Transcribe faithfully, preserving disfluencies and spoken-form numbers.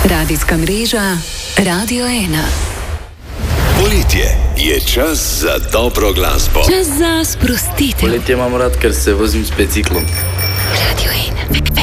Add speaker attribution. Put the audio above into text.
Speaker 1: Radijska mreža Radio ena.
Speaker 2: Poletje je čas za dobro glasbo.
Speaker 1: Čas za sprostitev.
Speaker 3: Poletje imam rad, ker se vozim s biciklom.
Speaker 1: Radio ena.